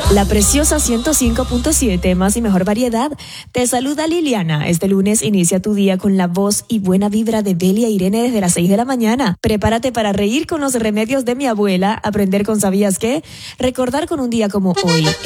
La preciosa 105.7, más y mejor variedad. Te saluda Liliana. Este lunes inicia tu día con la voz y buena vibra de Belia Irene desde las 6 de la mañana. Prepárate para reír con los remedios de mi abuela, aprender con ¿sabías qué? Recordar con un día como hoy.